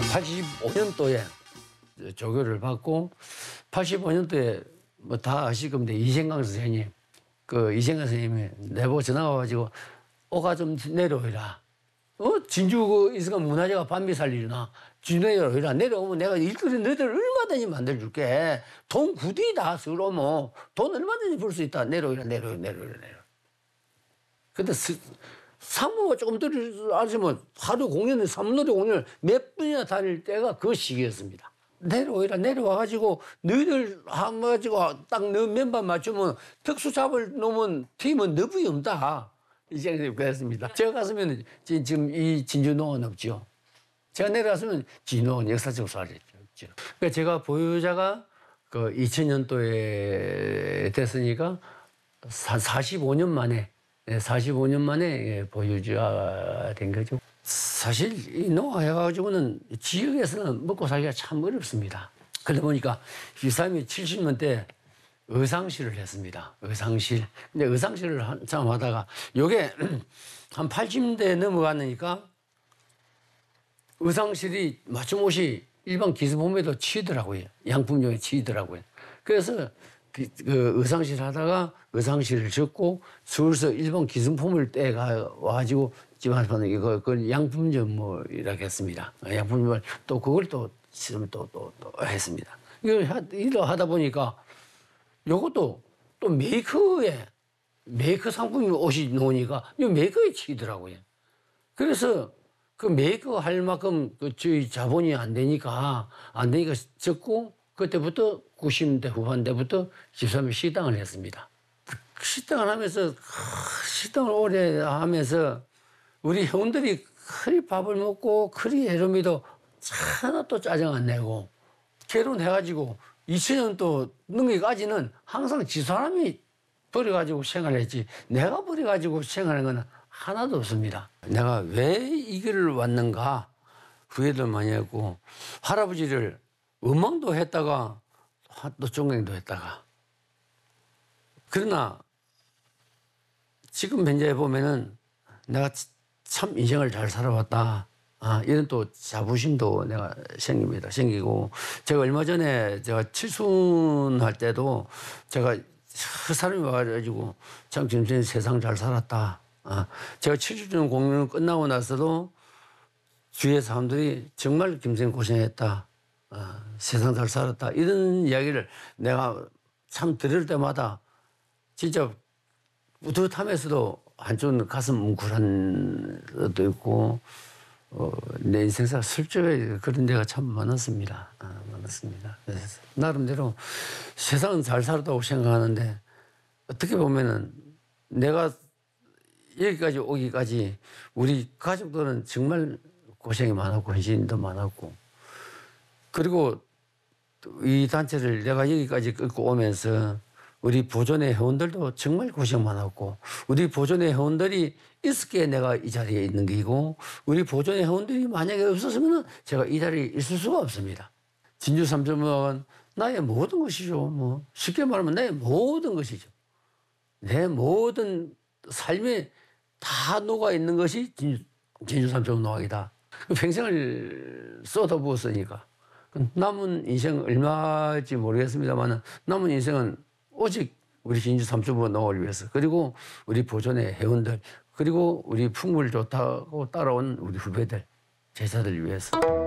85년도에 조교를 받고 85년도에 뭐 다 아실 겁니다. 이생강 선생님. 그 이생강 선생님이 내보고 전화가 와가지고 오가 좀 내려오라. 진주 그 이승만 문화재가 밤비 살리나 진주 내려오라. 내려오면 내가 일거리 너희들 얼마든지 만들어줄게. 돈 구디다 서로 뭐 돈 얼마든지 벌 수 있다. 내려오라. 근데 사무가 조금 더 아시면 하루 공연을 삼로대 공연을 몇 분이나 다닐 때가 그 시기였습니다. 내려와가지고 너희들 한가지고 딱 너 멤버 맞추면 특수 잡을 놈은 팀은 너부이 없다. 이제 그랬습니다. 제가 갔으면 지금 이 진주농은 없죠. 제가 내려갔으면 진주농은 역사적으로 사라졌죠. 그러니까 제가 보유자가 그 2000년도에 됐으니까 45년 만에 보유자가 된 거죠. 사실 이 농가 해가지고는 지역에서는 먹고 살기가 참 어렵습니다. 그러다 보니까 이 사람이 70년대 의상실을 했습니다. 의상실. 근데 의상실을 한참 하다가 요게 한 80년대 넘어갔으니까 의상실이 맞춤옷이 일반 기수품에도 치이더라고요. 양품종에 치이더라고요. 그래서 그 의상실 하다가 의상실을 짓고 서울서 일본 기성품을 떼가 와가지고 집안에서 그 양품점 뭐 이렇게 했습니다. 양품점을 또 그걸 또 했습니다. 이걸 하다 보니까 요것도 또 메이커 상품이 옷이 나오니까 이 메이커에 치이더라고요. 그래서 그 메이커 할 만큼 저희 자본이 안 되니까 적고 그때부터 90년대 후반대부터 집사람이 식당을 했습니다. 식당을 하면서 식당을 오래 하면서 우리 회원들이 그리 밥을 먹고 그리 해로미도 하나도 짜증 안 내고 결혼해가지고 2000년도 넘기까지는 항상 집사람이 버려가지고 생활했지 내가 버려가지고 생활한 건 하나도 없습니다. 내가 왜 이 길을 왔는가 후회도 많이 했고 할아버지를 음악도 했다가 또 종경도 했다가 그러나 지금 현재 보면은 내가 참 인생을 잘 살아왔다. 이런 또 자부심도 내가 생기고 제가 얼마 전에 제가 칠순할 때도 제가 그 사람이 와가지고 참 김선생 세상 잘 살았다. 제가 70주년 공연 끝나고 나서도 주위의 사람들이 정말 김선생 고생했다. 세상 잘 살았다. 이런 이야기를 내가 참 들을 때마다 진짜 뿌듯하면서도 한쪽은 가슴 뭉클한 것도 있고 내 인생사 슬쩍에 그런 데가 참 많았습니다. 그래서 나름대로 세상은 잘 살았다고 생각하는데 어떻게 보면은 내가 여기까지 오기까지 우리 가족들은 정말 고생이 많았고 헌신도 많았고 그리고 이 단체를 내가 여기까지 끌고 오면서 우리 보존의 회원들도 정말 고생 많았고 우리 보존의 회원들이 있을게 내가 이 자리에 있는 게이고 우리 보존의 회원들이 만약에 없었으면 제가 이 자리에 있을 수가 없습니다. 진주 삼천문화관 나의 모든 것이죠. 뭐 쉽게 말하면 나의 모든 것이죠. 내 모든 삶에 다 녹아 있는 것이 진주 삼천문화관이다. 평생을 쏟아부었으니까 남은 인생 얼마일지 모르겠습니다만 남은 인생은 오직 우리 진주 삼천문화관을 위해서 그리고 우리 보존의 회원들 그리고 우리 풍물 좋다고 따라온 우리 후배들 제자들 위해서